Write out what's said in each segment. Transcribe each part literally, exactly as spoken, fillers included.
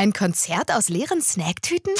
Ein Konzert aus leeren Snacktüten?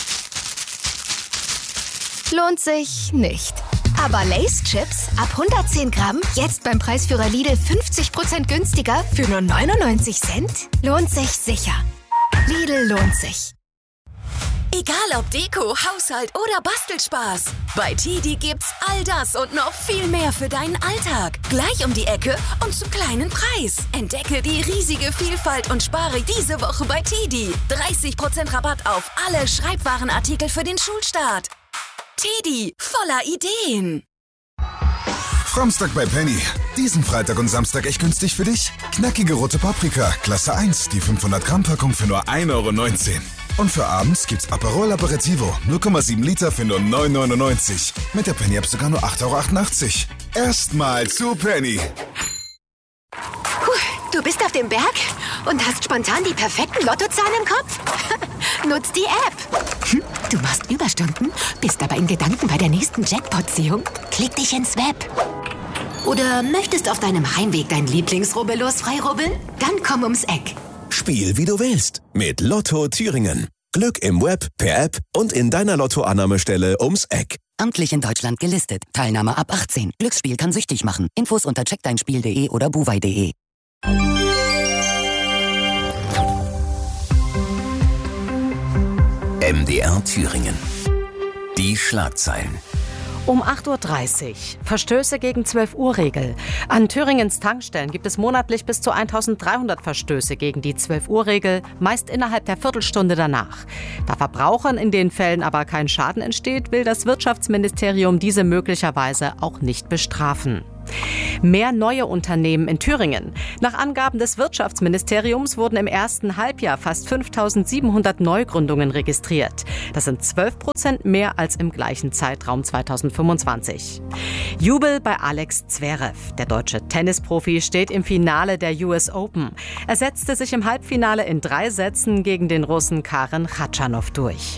Lohnt sich nicht. Aber Lay's Chips ab hundertzehn Gramm, jetzt beim Preisführer Lidl fünfzig Prozent günstiger für nur neunundneunzig Cent? Lohnt sich sicher. Lidl lohnt sich. Egal ob Deko, Haushalt oder Bastelspaß. Bei Tedi gibt's all das und noch viel mehr für deinen Alltag. Gleich um die Ecke und zum kleinen Preis. Entdecke die riesige Vielfalt und spare diese Woche bei Tedi. dreißig Prozent Rabatt auf alle Schreibwarenartikel für den Schulstart. Tedi, voller Ideen. Framstag bei Penny. Diesen Freitag und Samstag echt günstig für dich? Knackige rote Paprika, Klasse eins, die fünfhundert Gramm Packung für nur ein Euro neunzehn. Und für abends gibt's Aperol Aperitivo, null Komma sieben Liter für nur neun neunundneunzig. Mit der Penny-App sogar nur acht Euro achtundachtzig. Erstmal zu Penny. Puh, du bist auf dem Berg und hast spontan die perfekten Lottozahlen im Kopf? Nutz die App. Hm, du machst Überstunden, bist aber in Gedanken bei der nächsten Jackpot-Ziehung? Klick dich ins Web. Oder möchtest auf deinem Heimweg dein Lieblingsrubbellos freirubbeln? Dann komm ums Eck. Spiel wie du willst mit Lotto Thüringen. Glück im Web, per App und in deiner Lottoannahmestelle ums Eck. Amtlich in Deutschland gelistet. Teilnahme ab achtzehn. Glücksspiel kann süchtig machen. Infos unter check dein spiel punkt de oder buwei punkt de. M D R Thüringen. Die Schlagzeilen. Um acht Uhr dreißig. Verstöße gegen zwölf Uhr Regel. An Thüringens Tankstellen gibt es monatlich bis zu eintausenddreihundert Verstöße gegen die zwölf Uhr Regel, meist innerhalb der Viertelstunde danach. Da Verbrauchern in den Fällen aber kein Schaden entsteht, will das Wirtschaftsministerium diese möglicherweise auch nicht bestrafen. Mehr neue Unternehmen in Thüringen. Nach Angaben des Wirtschaftsministeriums wurden im ersten Halbjahr fast fünftausendsiebenhundert Neugründungen registriert. Das sind zwölf Prozent mehr als im gleichen Zeitraum zweitausendfünfundzwanzig. Jubel bei Alex Zverev. Der deutsche Tennisprofi steht im Finale der U S Open. Er setzte sich im Halbfinale in drei Sätzen gegen den Russen Karen Khachanov durch.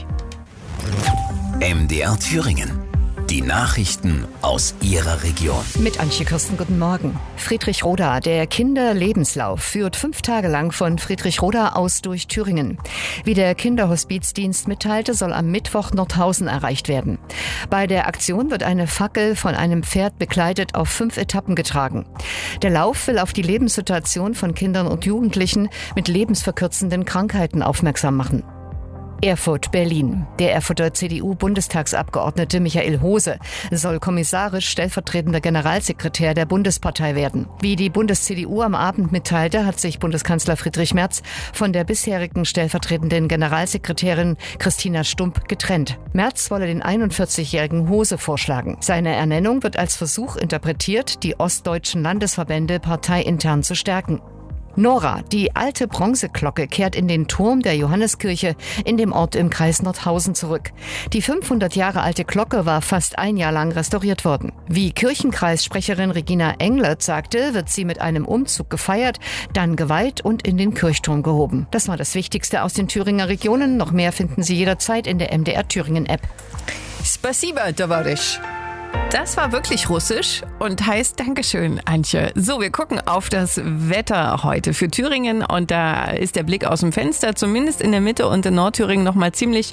M D R Thüringen. Die Nachrichten aus Ihrer Region. Mit Antje Kirsten, guten Morgen. Friedrichroda, der Kinderlebenslauf, führt fünf Tage lang von Friedrichroda aus durch Thüringen. Wie der Kinderhospizdienst mitteilte, soll am Mittwoch Nordhausen erreicht werden. Bei der Aktion wird eine Fackel von einem Pferd begleitet auf fünf Etappen getragen. Der Lauf will auf die Lebenssituation von Kindern und Jugendlichen mit lebensverkürzenden Krankheiten aufmerksam machen. Erfurt, Berlin. Der Erfurter C D U-Bundestagsabgeordnete Michael Hose soll kommissarisch stellvertretender Generalsekretär der Bundespartei werden. Wie die Bundes-C D U am Abend mitteilte, hat sich Bundeskanzler Friedrich Merz von der bisherigen stellvertretenden Generalsekretärin Christina Stump getrennt. Merz wolle den einundvierzigjährigen Hose vorschlagen. Seine Ernennung wird als Versuch interpretiert, die ostdeutschen Landesverbände parteiintern zu stärken. Nora, die alte Bronzeglocke, kehrt in den Turm der Johanneskirche in dem Ort im Kreis Nordhausen zurück. Die fünfhundert Jahre alte Glocke war fast ein Jahr lang restauriert worden. Wie Kirchenkreissprecherin Regina Englert sagte, wird sie mit einem Umzug gefeiert, dann geweiht und in den Kirchturm gehoben. Das war das Wichtigste aus den Thüringer Regionen. Noch mehr finden Sie jederzeit in der M D R Thüringen App. Spasiba, towarisch. Das war wirklich russisch und heißt Dankeschön, Antje. So, wir gucken auf das Wetter heute für Thüringen und da ist der Blick aus dem Fenster, zumindest in der Mitte und in Nordthüringen noch mal ziemlich,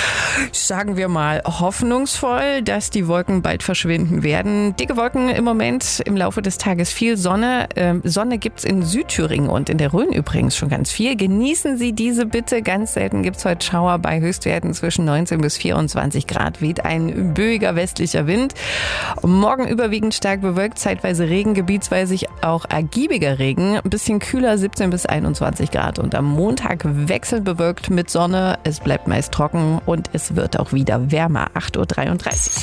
sagen wir mal, hoffnungsvoll, dass die Wolken bald verschwinden werden. Dicke Wolken im Moment, im Laufe des Tages viel Sonne. Ähm, Sonne gibt's in Südthüringen und in der Rhön übrigens schon ganz viel. Genießen Sie diese bitte. Ganz selten gibt's heute Schauer bei Höchstwerten zwischen neunzehn bis vierundzwanzig Grad. Weht ein böiger westlicher Wind. Morgen überwiegend stark bewölkt, zeitweise Regen, gebietsweise auch ergiebiger Regen. Ein bisschen kühler, siebzehn bis einundzwanzig Grad. Und am Montag wechselnd bewölkt mit Sonne. Es bleibt meist trocken und es wird auch wieder wärmer. acht Uhr dreiunddreißig.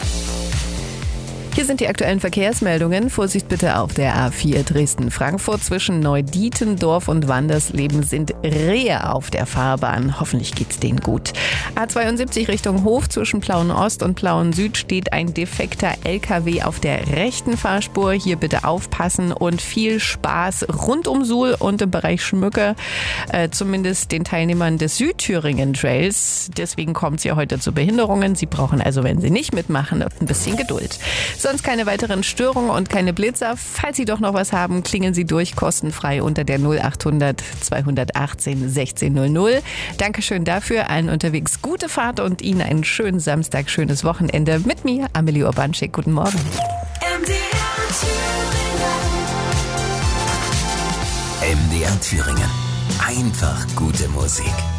Hier sind die aktuellen Verkehrsmeldungen. Vorsicht bitte auf der A vier Dresden-Frankfurt. Zwischen Neudietendorf und Wandersleben sind Rehe auf der Fahrbahn. Hoffentlich geht's denen gut. A zweiundsiebzig Richtung Hof zwischen Plauen-Ost und Plauen-Süd steht ein defekter L K W auf der rechten Fahrspur. Hier bitte aufpassen und viel Spaß rund um Suhl und im Bereich Schmücke. Äh, zumindest den Teilnehmern des Südthüringen Trails. Deswegen kommt es ja heute zu Behinderungen. Sie brauchen also, wenn Sie nicht mitmachen, ein bisschen Geduld. So, Sonst keine weiteren Störungen und keine Blitzer. Falls Sie doch noch was haben, klingeln Sie durch, kostenfrei unter der null acht hundert zweihundertachtzehn sechzehn null null. Dankeschön dafür. Allen unterwegs gute Fahrt und Ihnen einen schönen Samstag, schönes Wochenende. Mit mir, Amelie Urbanschik. Guten Morgen. M D R Thüringen. Einfach gute Musik.